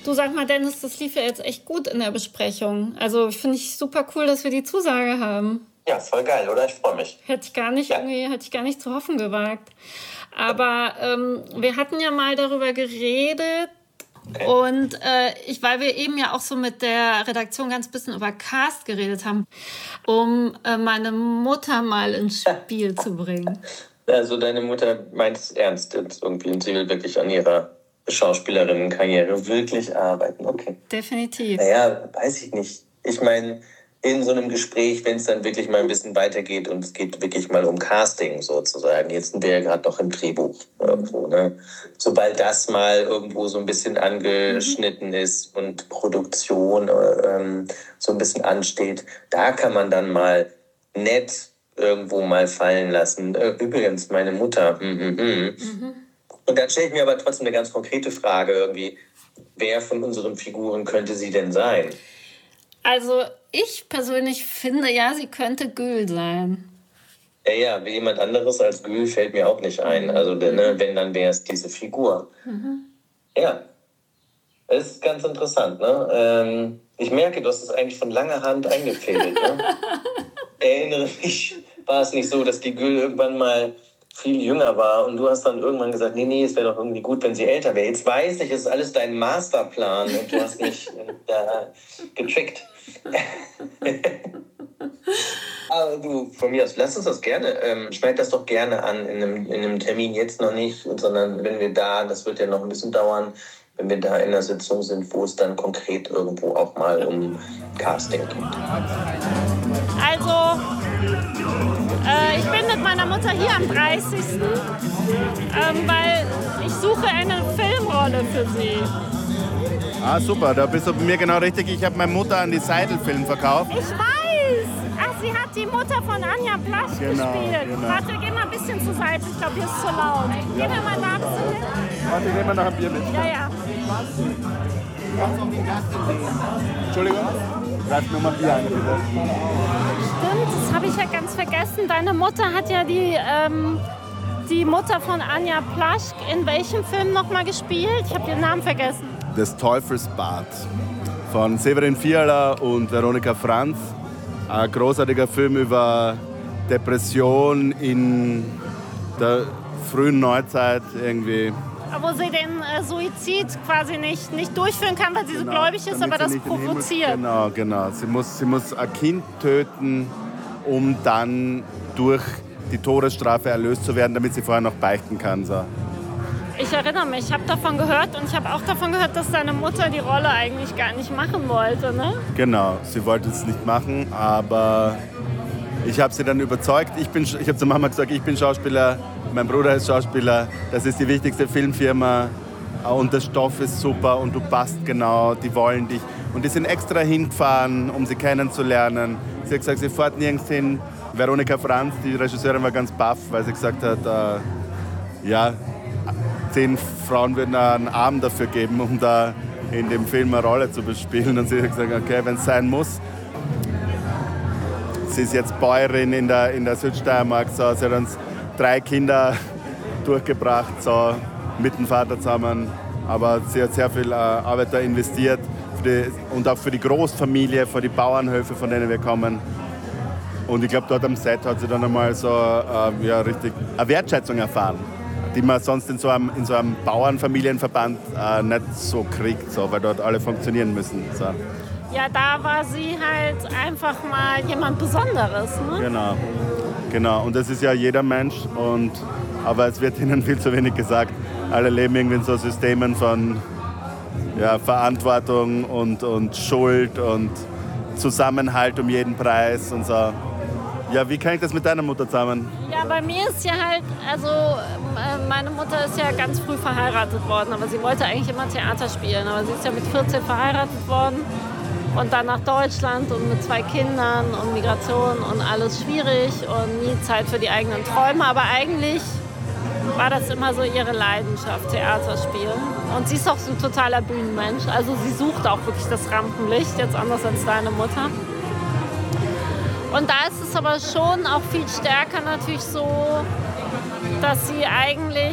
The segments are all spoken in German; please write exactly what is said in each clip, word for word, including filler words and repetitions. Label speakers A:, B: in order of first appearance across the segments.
A: Du, sag mal, Dennis, das lief ja jetzt echt gut in der Besprechung. Also finde ich super cool, dass wir die Zusage haben.
B: Ja, voll geil, oder? Ich freue mich.
A: Hätte ich gar nicht, ja. irgendwie, hätte ich gar nicht zu hoffen gewagt. Aber ähm, wir hatten ja mal darüber geredet. Okay. Und äh, ich, weil wir eben ja auch so mit der Redaktion ganz bisschen über Cast geredet haben, um äh, meine Mutter mal ins Spiel zu bringen.
B: Also deine Mutter meint es ernst jetzt irgendwie und sie will wirklich an ihrer Schauspielerinnenkarriere wirklich arbeiten. Okay.
A: Definitiv.
B: Naja, weiß ich nicht. Ich meine, in so einem Gespräch, wenn es dann wirklich mal ein bisschen weitergeht und es geht wirklich mal um Casting sozusagen, jetzt sind wir ja gerade noch im Drehbuch irgendwo, ne? Sobald das mal irgendwo so ein bisschen angeschnitten ist und Produktion ähm, so ein bisschen ansteht, da kann man dann mal nett irgendwo mal fallen lassen. Übrigens, meine Mutter. Mm, mm, mm. Mhm. Und dann stelle ich mir aber trotzdem eine ganz konkrete Frage irgendwie. Wer von unseren Figuren könnte sie denn sein?
A: Also ich persönlich finde, ja, sie könnte Gül sein.
B: Ja, ja, wie jemand anderes als Gül fällt mir auch nicht ein. Also ne, wenn, dann wäre es diese Figur. Mhm. Ja, das ist ganz interessant. Ne? Ähm, ich merke, du hast es eigentlich von langer Hand eingefädelt. Ne? Erinnere mich, war es nicht so, dass die Gül irgendwann mal viel jünger war und du hast dann irgendwann gesagt, nee, nee, es wäre doch irgendwie gut, wenn sie älter wäre. Jetzt weiß ich, es ist alles dein Masterplan und du hast mich da getrickt. Aber du, von mir aus, lass uns das gerne, ähm, schneid das doch gerne an in einem, in einem Termin, jetzt noch nicht, sondern wenn wir da, das wird ja noch ein bisschen dauern, wenn wir da in der Sitzung sind, wo es dann konkret irgendwo auch mal um Casting geht.
A: Also, äh, ich bin mit meiner Mutter hier am dreißigsten Ähm, weil ich suche eine Filmrolle für sie.
C: Ah, super, da bist du bei mir genau richtig. Ich habe meine Mutter an die Seidel-Film verkauft.
A: Ich weiß! Ach, sie hat die Mutter von Anja Plasch
C: genau,
A: gespielt.
C: Genau.
A: Warte, geh mal ein bisschen zur Seite. Ich glaube, hier ist zu laut. Ja. Gib mir mal nach.
C: Warte, nehmen wir noch ein Bier mit.
A: Ja, ja.
C: Entschuldigung? Greif nur mal Bier ein, bitte.
A: Stimmt, das habe ich ja ganz vergessen. Deine Mutter hat ja die, ähm, die Mutter von Anja Plaschk in welchem Film nochmal gespielt? Ich habe den Namen vergessen.
C: Des Teufels Bad von Severin Fiala und Veronika Franz. Ein großartiger Film über Depression in der frühen Neuzeit irgendwie.
A: Wo sie den äh, Suizid quasi nicht, nicht durchführen kann, weil sie genau, so gläubig ist, aber das provoziert.
C: Genau, genau. Sie muss, sie muss ein Kind töten, um dann durch die Todesstrafe erlöst zu werden, damit sie vorher noch beichten kann. So.
A: Ich erinnere mich, ich habe davon gehört und ich habe auch davon gehört, dass deine Mutter die Rolle eigentlich gar nicht machen wollte, ne?
C: Genau, sie wollte es nicht machen, aber ich habe sie dann überzeugt. Ich, bin, ich habe zur Mama gesagt, ich bin Schauspieler, mein Bruder ist Schauspieler, das ist die wichtigste Filmfirma und der Stoff ist super und du passt genau, die wollen dich. Und die sind extra hingefahren, um sie kennenzulernen. Sie hat gesagt, sie fährt nirgends hin. Veronika Franz, die Regisseurin, war ganz baff, weil sie gesagt hat, äh, ja, zehn Frauen würden einen Abend dafür geben, um da in dem Film eine Rolle zu bespielen. Und sie hat gesagt, okay, wenn es sein muss. Sie ist jetzt Bäuerin in der, in der Südsteiermark. So. Sie hat uns drei Kinder durchgebracht, so, mit dem Vater zusammen. Aber sie hat sehr viel äh, Arbeit da investiert für die, und auch für die Großfamilie, für die Bauernhöfe, von denen wir kommen. Und ich glaube, dort am Set hat sie dann einmal so äh, ja, richtig eine Wertschätzung erfahren, die man sonst in so einem, in so einem Bauernfamilienverband äh, nicht so kriegt, so, weil dort alle funktionieren müssen. So.
A: Ja, da war sie halt einfach mal jemand Besonderes. Ne?
C: Genau, genau. Und das ist ja jeder Mensch, und, aber es wird ihnen viel zu wenig gesagt. Alle leben irgendwie in so Systemen von ja, Verantwortung und, und Schuld und Zusammenhalt um jeden Preis und so. Ja, wie kann ich das mit deiner Mutter zusammen?
A: Ja, bei mir ist ja halt, also meine Mutter ist ja ganz früh verheiratet worden, aber sie wollte eigentlich immer Theater spielen. Aber sie ist ja mit vierzehn verheiratet worden und dann nach Deutschland und mit zwei Kindern und Migration und alles schwierig und nie Zeit für die eigenen Träume. Aber eigentlich war das immer so ihre Leidenschaft, Theater spielen. Und sie ist auch so ein totaler Bühnenmensch. Also sie sucht auch wirklich das Rampenlicht, jetzt anders als deine Mutter. Und da ist es aber schon auch viel stärker natürlich so, dass sie eigentlich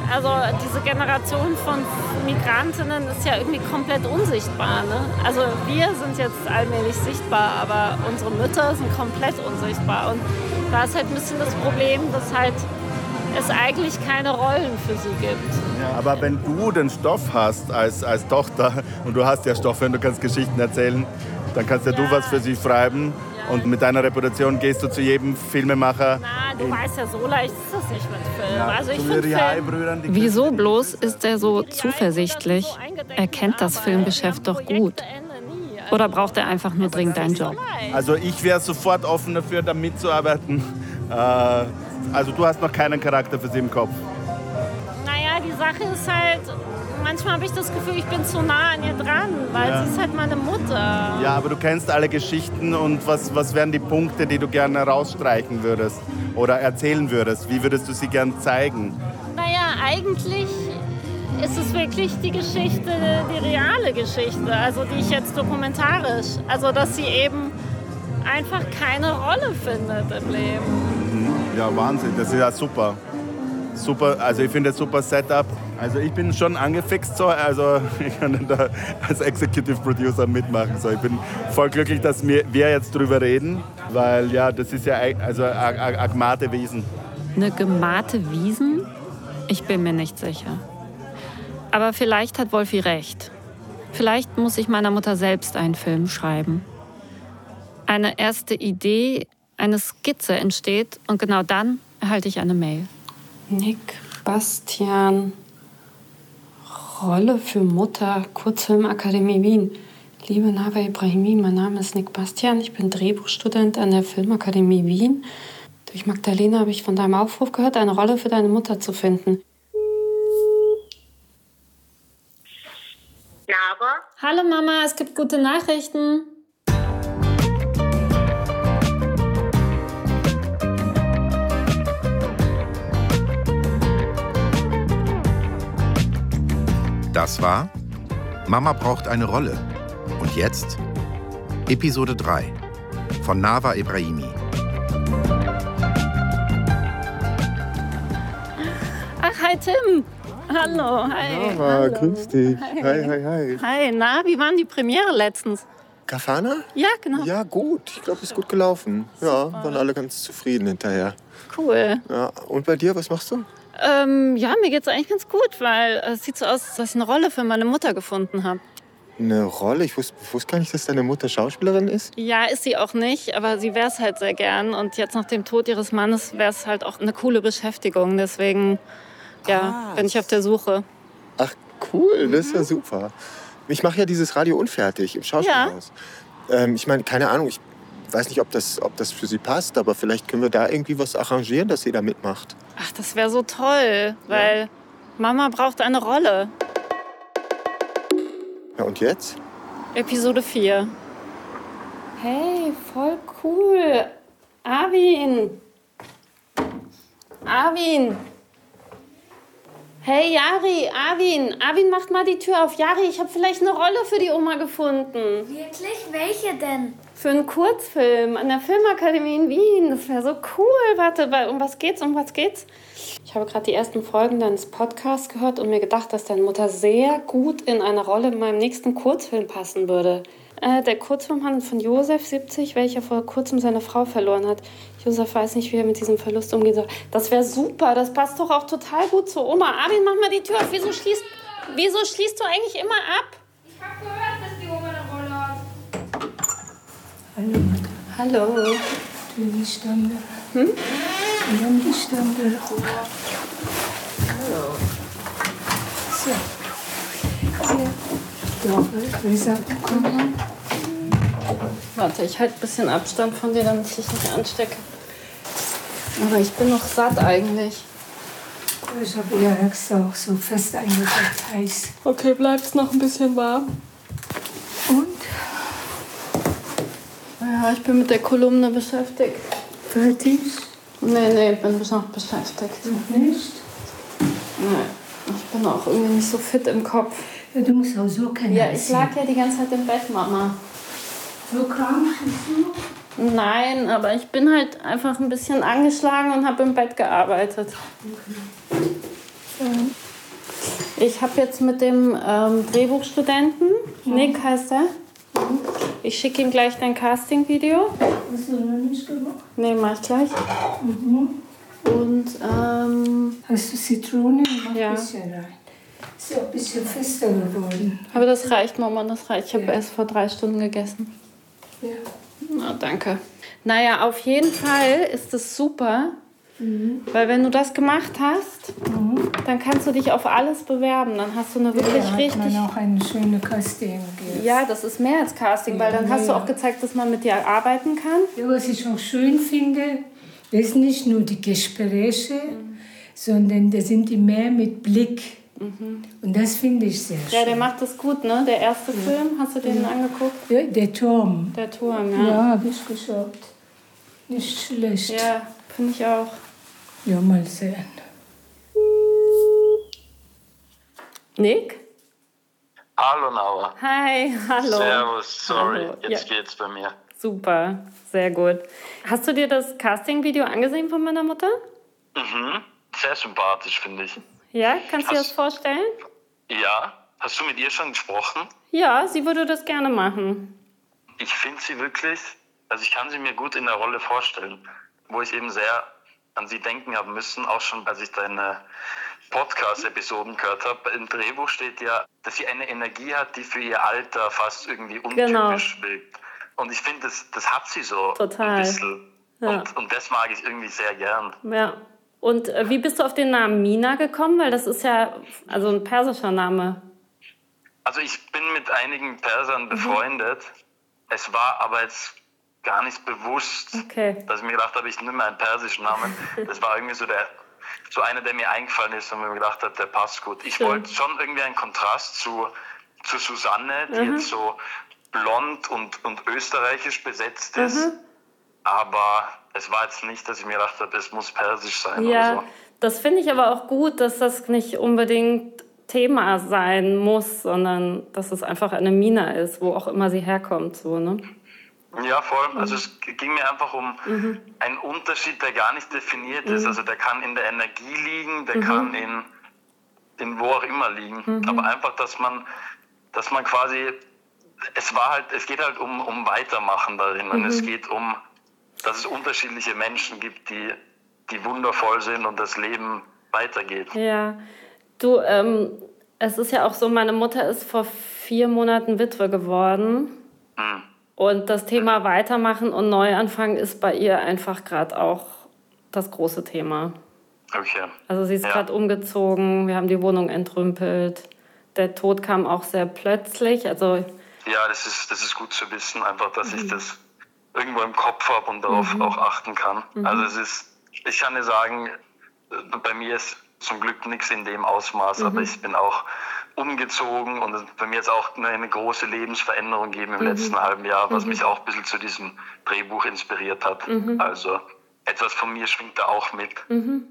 A: Also diese Generation von Migrantinnen ist ja irgendwie komplett unsichtbar. Ne? Also wir sind jetzt allmählich sichtbar, aber unsere Mütter sind komplett unsichtbar. Und da ist halt ein bisschen das Problem, dass halt es eigentlich keine Rollen für sie gibt.
C: Ja, aber wenn du den Stoff hast als, als Tochter, und du hast ja Stoff, wenn du kannst Geschichten erzählen, dann kannst ja, ja. du was für sie schreiben. Ja. Und mit deiner Reputation gehst du zu jedem Filmemacher.
A: Na, du weißt ja, so leicht ist das nicht mit Film.
C: Ja,
A: also ich
C: finde
A: Film...
D: Wieso bloß ist er so zuversichtlich? Er kennt das Filmgeschäft doch gut. Oder braucht er einfach nur dringend einen Job?
C: Also ich wäre sofort offen dafür, da mitzuarbeiten. Äh, Also du hast noch keinen Charakter für sie im Kopf.
A: Naja, die Sache ist halt, manchmal habe ich das Gefühl, ich bin zu nah an ihr dran, weil ja. sie ist halt meine Mutter.
C: Ja, aber du kennst alle Geschichten und was, was wären die Punkte, die du gerne rausstreichen würdest oder erzählen würdest? Wie würdest du sie gern zeigen?
A: Naja, eigentlich ist es wirklich die Geschichte, die reale Geschichte, also die ich jetzt dokumentarisch, also dass sie eben einfach keine Rolle findet im Leben.
C: Ja, Wahnsinn, das ist ja super. Super, also ich finde das super Setup. Also ich bin schon angefixt so, also ich kann da als Executive Producer mitmachen. So, ich bin voll glücklich, dass wir, wir jetzt drüber reden, weil ja, das ist ja also eine gemahte Wiesen.
D: Eine gemahte Wiesen? Ich bin mir nicht sicher. Aber vielleicht hat Wolfi recht. Vielleicht muss ich meiner Mutter selbst einen Film schreiben. Eine erste Idee, eine Skizze entsteht und genau dann erhalte ich eine Mail.
E: Nick Bastian, Rolle für Mutter, Kurzfilmakademie Wien. Liebe Nava Ebrahimi, mein Name ist Nick Bastian, ich bin Drehbuchstudent an der Filmakademie Wien. Durch Magdalena habe ich von deinem Aufruf gehört, eine Rolle für deine Mutter zu finden.
A: Nava?
D: Hallo Mama, es gibt gute Nachrichten.
F: Das war Mama braucht eine Rolle. Und jetzt Episode drei von Nava Ebrahimi.
A: Ach, hi Tim. Hallo, hi.
G: Nava,
A: Hallo.
G: Grüß dich. Hi, hi, hi. Hi,
A: hi. Na, wie war die Premiere letztens?
G: Kafana?
A: Ja, genau.
G: Ja, gut. Ich glaube, es ist gut gelaufen. Ja, waren alle ganz zufrieden hinterher.
A: Cool.
G: Ja, und bei dir, was machst du?
A: Ähm, ja, mir geht's eigentlich ganz gut, weil es sieht so aus, dass ich eine Rolle für meine Mutter gefunden habe.
G: Eine Rolle? Ich wusste, wusste gar nicht, dass deine Mutter Schauspielerin ist.
A: Ja, ist sie auch nicht, aber sie wäre es halt sehr gern. Und jetzt nach dem Tod ihres Mannes wäre es halt auch eine coole Beschäftigung. Deswegen ja, bin ich auf der Suche.
G: Ach, cool, das ist ja super. Ich mache ja dieses Radio Unfertig im Schauspielhaus. Ja. Ähm, ich meine, keine Ahnung, ich weiß nicht, ob das, ob das für sie passt, aber vielleicht können wir da irgendwie was arrangieren, dass sie da mitmacht.
A: Ach, das wäre so toll, weil ja. Mama braucht eine Rolle.
G: Ja, und jetzt?
A: Episode vier.
E: Hey, voll cool. Arvin. Arvin. Hey, Jari, Arvin. Arvin, macht mal die Tür auf. Jari, ich habe vielleicht eine Rolle für die Oma gefunden.
H: Wirklich? Welche denn?
E: Für einen Kurzfilm an der Filmakademie in Wien. Das wäre so cool. Warte, um was geht's? Um was geht's? Ich habe gerade die ersten Folgen deines Podcasts gehört und mir gedacht, dass deine Mutter sehr gut in eine Rolle in meinem nächsten Kurzfilm passen würde. Äh, der Kurzfilm handelt von Josef, siebzig, welcher vor kurzem seine Frau verloren hat. Josef weiß nicht, wie er mit diesem Verlust umgehen soll. Das wäre super. Das passt doch auch total gut zur Oma. Arvin, mach mal die Tür auf. Wieso schließt, wieso schließt du eigentlich immer ab?
H: Ich habe gehört, dass die Oma eine Rolle hat.
I: Hallo, Mutter.
E: Hallo.
I: Du die Stunde.
E: Hm?
I: Und dann die Stunde.
E: Hallo.
I: So. Hier. Doch, will ich abbekommen?
A: Warte, ich halte ein bisschen Abstand von dir, damit ich dich nicht anstecke. Aber ich bin noch satt eigentlich.
I: Ich habe eher höchst auch so fest eingedeckt heiß.
A: Okay, bleibt's noch ein bisschen warm.
I: Und?
A: Ja, ich bin mit der Kolumne beschäftigt.
I: Fertig?
A: Nee, nee, ich bin noch beschäftigt.
I: Noch nicht?
A: Nee, ich bin auch irgendwie nicht so fit im Kopf.
I: Ja, du musst auch so kennen.
A: Ja, ich lag ja die ganze Zeit im Bett, Mama.
I: So krank bist du?
A: Nein, aber ich bin halt einfach ein bisschen angeschlagen und habe im Bett gearbeitet.
I: Okay.
E: Ich habe jetzt mit dem ähm, Drehbuchstudenten, mhm. Nick heißt er, mhm. ich schicke ihm gleich dein Casting-Video.
I: Hast du noch nicht gemacht?
E: Nee, mach ich gleich.
I: Mhm.
E: Und, ähm...
I: Hast du Zitrone? Mach
E: ja.
I: ein bisschen rein. Ist ja ein bisschen fester geworden.
E: Aber das reicht, Mama, das reicht. Ich habe
I: ja.
E: erst vor drei Stunden gegessen.
I: Ja.
E: Na, danke. Naja, auf jeden Fall ist es super, mhm. weil wenn du das gemacht hast, mhm. dann kannst du dich auf alles bewerben. Dann hast du eine wirklich
I: ja,
E: richtig...
I: man auch eine schöne Casting. Jetzt.
E: Ja, das ist mehr als Casting, weil dann ja, hast du auch gezeigt, dass man mit dir arbeiten kann.
I: Ja, was ich auch schön finde, das ist nicht nur die Gespräche, mhm. sondern da sind die mehr mit Blick. Mhm. Und das finde ich sehr schön.
E: Ja, der macht das gut, ne? Der erste ja. Film, hast du den ja. angeguckt?
I: Ja, der Turm.
E: Der Turm, ja.
I: Ja, habe ich geschaut. Nicht schlecht.
E: Ja, finde ich auch.
I: Ja, mal sehen.
E: Nick?
J: Hallo, Naua.
E: Hi, hallo.
J: Servus, sorry,
E: hallo.
J: jetzt
E: ja.
J: geht's bei mir.
E: Super, sehr gut. Hast du dir das Casting-Video angesehen von meiner Mutter?
J: Mhm, sehr sympathisch, finde ich.
E: Ja, kannst du dir
J: Hast,
E: das vorstellen?
J: Ja. Hast du mit ihr schon gesprochen?
E: Ja, sie würde das gerne machen.
J: Ich finde sie wirklich, also ich kann sie mir gut in der Rolle vorstellen, wo ich eben sehr an sie denken haben müssen, auch schon als ich deine Podcast-Episoden gehört habe. Im Drehbuch steht ja, dass sie eine Energie hat, die für ihr Alter fast irgendwie untypisch
E: genau.
J: wirkt. Und ich finde, das, das hat sie so
E: total.
J: Ein bisschen.
E: Ja.
J: Und, und das mag ich irgendwie sehr gern.
E: Ja. Und äh, wie bist du auf den Namen Mina gekommen? Weil das ist ja also ein persischer Name.
J: Also ich bin mit einigen Persern befreundet. Mhm. Es war aber jetzt gar nicht bewusst,
E: okay.
J: dass ich mir gedacht habe, ich nehme einen persischen Namen. Das war irgendwie so der so einer, der mir eingefallen ist und mir gedacht habe, der passt gut. Ich
E: Schön.
J: wollte schon irgendwie einen Kontrast zu, zu Susanne, die mhm. jetzt so blond und, und österreichisch besetzt ist. Mhm. Aber es war jetzt nicht, dass ich mir gedacht habe, es muss persisch sein
E: ja,
J: oder so.
E: Das finde ich aber auch gut, dass das nicht unbedingt Thema sein muss, sondern dass es einfach eine Mina ist, wo auch immer sie herkommt. So, ne?
J: Ja, voll. Also es ging mir einfach um mhm. einen Unterschied, der gar nicht definiert mhm. ist. Also der kann in der Energie liegen, der mhm. kann in, in wo auch immer liegen. Mhm. Aber einfach, dass man, dass man quasi, es war halt, es geht halt um, um Weitermachen darin. Mhm. Und es geht um, dass es unterschiedliche Menschen gibt, die, die wundervoll sind und das Leben weitergeht.
E: Ja, du, ähm, es ist ja auch so, meine Mutter ist vor vier Monaten Witwe geworden. Mhm. Und das Thema Weitermachen und Neuanfang ist bei ihr einfach gerade auch das große Thema.
J: Okay.
E: Also sie ist ja. gerade umgezogen, wir haben die Wohnung entrümpelt. Der Tod kam auch sehr plötzlich. Also
J: ja, das ist, das ist gut zu wissen, einfach, dass mhm. ich das irgendwo im Kopf habe und darauf mhm. auch achten kann. Mhm. Also es ist, ich kann dir sagen, bei mir ist zum Glück nichts in dem Ausmaß, mhm. aber ich bin auch umgezogen und es bei mir jetzt auch eine, eine große Lebensveränderung gegeben im mhm. letzten halben Jahr, was mhm. mich auch ein bisschen zu diesem Drehbuch inspiriert hat. Mhm. Also etwas von mir schwingt da auch mit.
E: Mhm.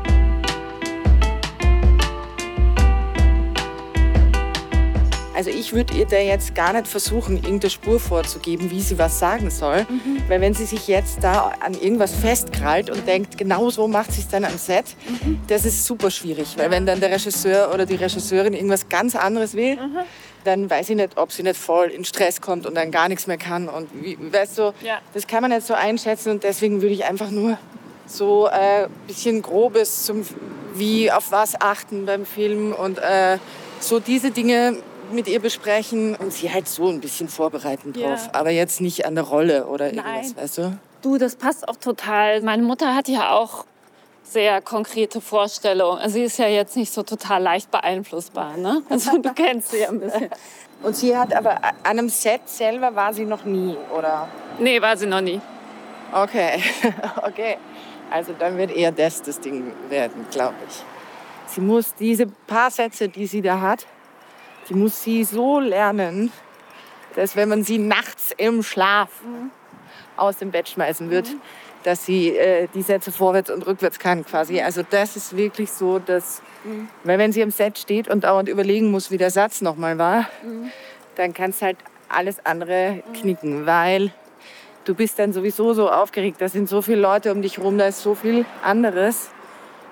K: Also ich würde ihr da jetzt gar nicht versuchen, irgendeine Spur vorzugeben, wie sie was sagen soll. Mhm. Weil wenn sie sich jetzt da an irgendwas festkrallt und denkt, genau so macht sie es dann am Set, mhm. das ist super schwierig. Weil wenn dann der Regisseur oder die Regisseurin irgendwas ganz anderes will, mhm. dann weiß ich nicht, ob sie nicht voll in Stress kommt und dann gar nichts mehr kann. Und wie, weißt du, ja. das kann man nicht so einschätzen. Und deswegen würde ich einfach nur so ein äh, bisschen Grobes zum wie auf was achten beim Film und äh, so diese Dinge mit ihr besprechen und sie halt so ein bisschen vorbereiten drauf. Ja. Aber jetzt nicht an der Rolle oder irgendwas, Nein. weißt du?
E: Du, das passt auch total. Meine Mutter hat ja auch sehr konkrete Vorstellungen. Also sie ist ja jetzt nicht so total leicht beeinflussbar, ne? Also du kennst sie ja ein bisschen.
K: Und sie hat aber an einem Set selber war sie noch nie, oder?
E: Nee, war sie noch nie.
K: Okay, okay. Also dann wird eher das das Ding werden, glaube ich. Sie muss diese paar Sätze, die sie da hat, die muss sie so lernen, dass wenn man sie nachts im Schlaf mhm. aus dem Bett schmeißen wird, mhm. dass sie äh, die Sätze vorwärts und rückwärts kann quasi. Also das ist wirklich so, dass, mhm. weil wenn sie am Set steht und dauernd überlegen muss, wie der Satz nochmal war, mhm. dann kannst halt alles andere knicken, weil du bist dann sowieso so aufgeregt, da sind so viele Leute um dich rum, da ist so viel anderes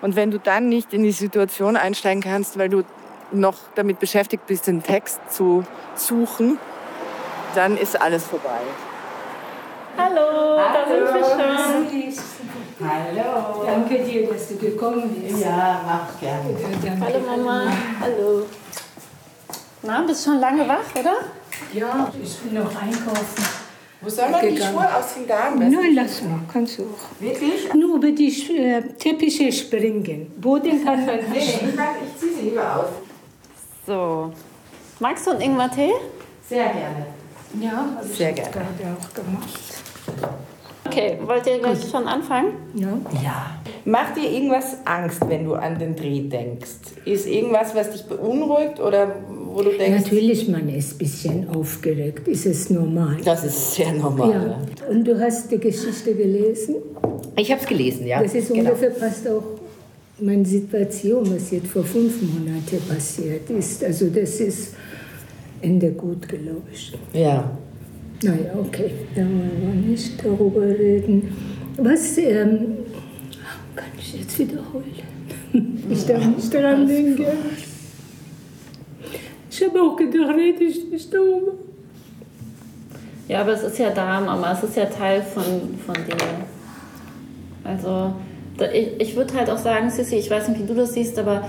K: Und wenn du dann nicht in die Situation einsteigen kannst, weil du noch damit beschäftigt bist, den Text zu suchen, dann ist alles vorbei.
A: Hallo, da sind wir schon.
I: Hallo. Danke dir, dass du gekommen bist.
K: Ja, mach gerne.
A: Hallo Mama. Hallo. Na, bist schon lange wach, oder?
I: Ja, ich bin noch einkaufen.
K: Wo soll man die Schuhe ausziehen? Da am besten?
I: Nein, lass mal, kannst du auch.
K: Wirklich?
I: Nur über die äh, Teppiche springen. Boden kann man
K: Nee,
I: nicht.
K: ich, ich ziehe sie lieber aus.
A: So. Magst du einen Ingwer-Tee?
K: Sehr gerne.
I: Ja, habe ich
K: Sehr
I: jetzt
K: gerne.
I: gerade auch gemacht.
A: Okay, wollt ihr gleich schon anfangen?
I: Ja.
K: Ja. Macht dir irgendwas Angst, wenn du an den Dreh denkst? Ist irgendwas, was dich beunruhigt oder wo du denkst...
I: Natürlich, man ist ein bisschen aufgeregt. Ist es normal?
K: Das ist sehr normal.
I: Ja. Und du hast die Geschichte gelesen?
K: Ich habe es gelesen, ja.
I: Das ist
K: genau.
I: ungefähr passt auch meine Situation, was jetzt vor fünf Monaten passiert ist. Also das ist Ende gut, glaube ich.
K: Ja.
I: Naja, okay, da wollen wir nicht darüber reden. Was ähm, kann ich jetzt wiederholen? Ich darf nicht daran denken. Ich habe auch gedacht, rede ich nicht darüber.
A: Ja, aber es ist ja da, Mama. Es ist ja Teil von, von dir. Also, da, ich, ich würde halt auch sagen, Sissi, ich weiß nicht, wie du das siehst, aber